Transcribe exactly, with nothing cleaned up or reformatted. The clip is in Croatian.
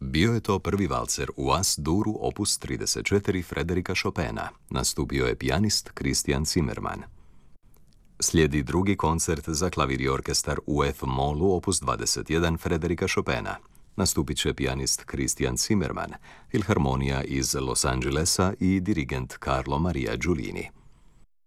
Bio je to prvi valcer u As-Duru opus trideset četiri Frederika Chopina. Nastupio je pijanist Christian Zimmermann. Slijedi drugi koncert za klavir i orkestar u F-molu opus dvadeset jedan Frederika Chopina. Nastupit će pijanist Christian Zimmermann, filharmonija iz Los Angelesa i dirigent Carlo Maria Giulini.